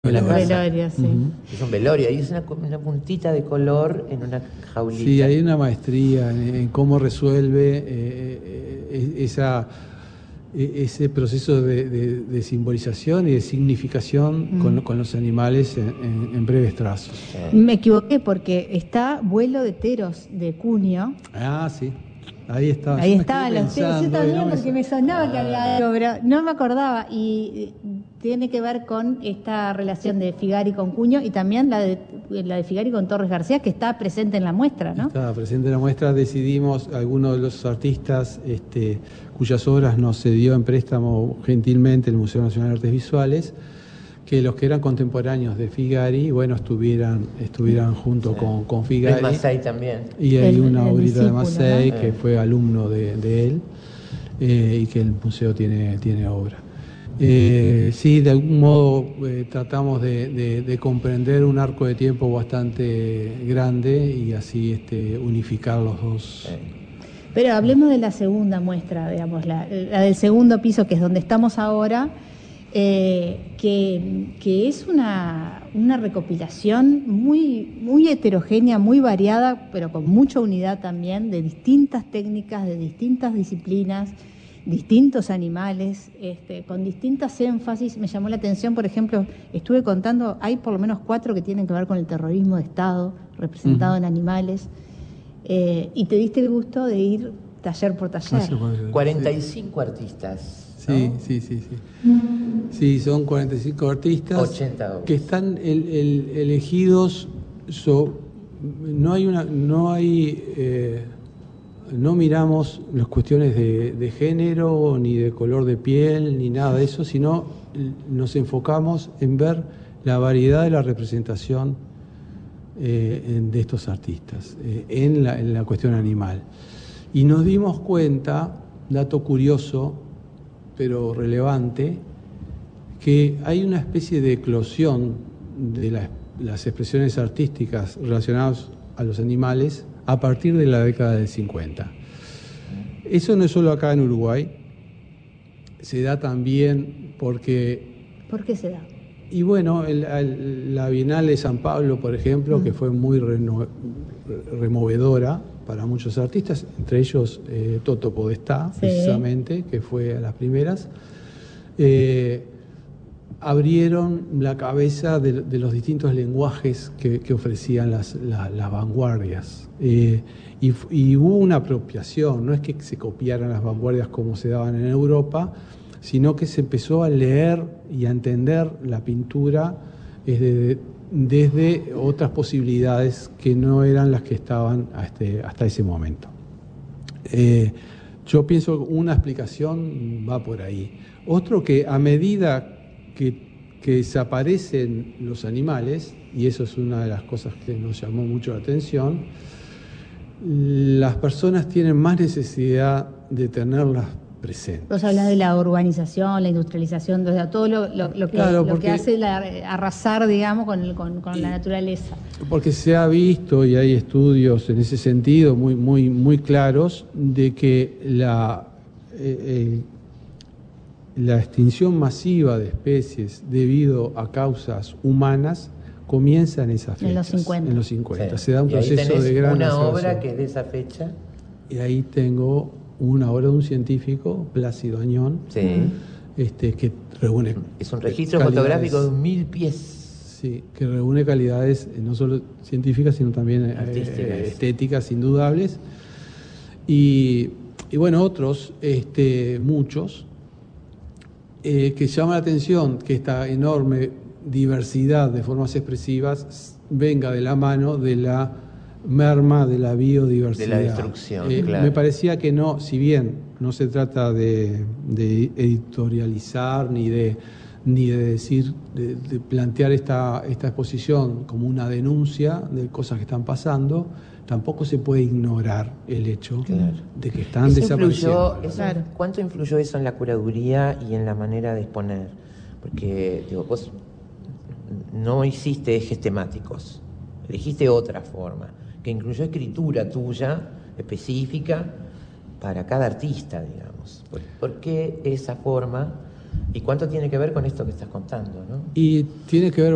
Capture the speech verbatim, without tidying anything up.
de la Un casa. velorio, sí. Uh-huh. Es un velorio, ahí es una, una puntita de color en una jaulita. Sí, hay una maestría en, en cómo resuelve eh, eh, esa, eh, ese proceso de, de, de simbolización y de significación mm. con, con los animales en, en, en breves trazos. Sí. Me equivoqué porque está Vuelo de Teros de Cunio. Ah, sí. Ahí estaba. Ahí estaban los teros. Yo también, no porque me sonaba ah. que había algo, pero no me acordaba. Y tiene que ver con esta relación de Figari con Cunio y también la de, la de Figari con Torres García, que está presente en la muestra, ¿no? Está presente en la muestra. Decidimos, algunos de los artistas este, cuyas obras nos cedió en préstamo gentilmente el Museo Nacional de Artes Visuales, que los que eran contemporáneos de Figari, bueno, estuvieran, estuvieran junto sí. con, con Figari. El Massey también. Y hay el, una obrita de Massey, ¿no? que fue alumno de, de él, eh, y que el museo tiene, tiene obra. Eh, sí, de algún modo eh, tratamos de, de, de comprender un arco de tiempo bastante grande y así este, unificar los dos. Sí. Pero hablemos de la segunda muestra, digamos, la, la del segundo piso, que es donde estamos ahora. Eh, que, que es una, una recopilación muy, muy heterogénea, muy variada, pero con mucha unidad también, de distintas técnicas, de distintas disciplinas, distintos animales, este, con distintas énfasis. Me llamó la atención, por ejemplo, estuve contando, hay por lo menos cuatro que tienen que ver con el terrorismo de Estado, representado uh-huh. en animales, eh, y te diste el gusto de ir taller por taller. cuarenta y cinco artistas. Sí, ¿no? sí, sí, sí. Sí, son cuarenta y cinco artistas ochenta que están el, el, elegidos. So, no hay una, no hay, eh, no miramos las cuestiones de, de género, ni de color de piel, ni nada de eso, sino nos enfocamos en ver la variedad de la representación eh, de estos artistas eh, en, la, en la cuestión animal. Y nos dimos cuenta, dato curioso, pero relevante, que hay una especie de eclosión de la, las expresiones artísticas relacionadas a los animales a partir de la década del cincuenta. Eso no es solo acá en Uruguay, se da también porque... ¿Por qué se da? Y bueno, el, el, la Bienal de San Pablo, por ejemplo, mm. que fue muy reno, removedora para muchos artistas, entre ellos eh, Toto Podestá, sí. precisamente, que fue a las primeras, eh, abrieron la cabeza de, de los distintos lenguajes que, que ofrecían las, la, las vanguardias. Eh, y, y hubo una apropiación, no es que se copiaran las vanguardias como se daban en Europa, sino que se empezó a leer y a entender la pintura desde, desde otras posibilidades que no eran las que estaban hasta, hasta ese momento. Eh, yo pienso que una explicación va por ahí. Otro, que a medida que, que desaparecen los animales, y eso es una de las cosas que nos llamó mucho la atención, las personas tienen más necesidad de tenerlas presentes. Vos hablas de la urbanización, la industrialización, o sea, todo lo, lo, lo, que, claro, lo que hace la, arrasar, digamos, con, con, con y, la naturaleza. Porque se ha visto, y hay estudios en ese sentido muy, muy, muy claros, de que la, eh, eh, la extinción masiva de especies debido a causas humanas comienza en esas fechas. En los cincuenta. En los cincuenta. Sí. Se da un y ahí proceso de gran una aceleración. obra que es de esa fecha. Y ahí tengo una obra de un científico, Plácido Añón, sí. este, que reúne... Es un registro fotográfico de mil pies. Sí, que reúne calidades no solo científicas, sino también eh, estéticas indudables. Y, y bueno, otros, este, muchos, eh, que llaman la atención que esta enorme diversidad de formas expresivas venga de la mano de la merma de la biodiversidad. De la destrucción, eh, claro. Me parecía que no, si bien no se trata de, de editorializar ni de, ni de decir, de, de plantear esta, esta exposición como una denuncia de cosas que están pasando, tampoco se puede ignorar el hecho claro. de que están eso desapareciendo. Influyó, eso, claro. ¿Cuánto influyó eso en la curaduría y en la manera de exponer? Porque, digo, vos no hiciste ejes temáticos, elegiste otra forma, que incluyó escritura tuya, específica, para cada artista, digamos. ¿Por, por qué esa forma? ¿Y cuánto tiene que ver con esto que estás contando, ¿no? Y tiene que ver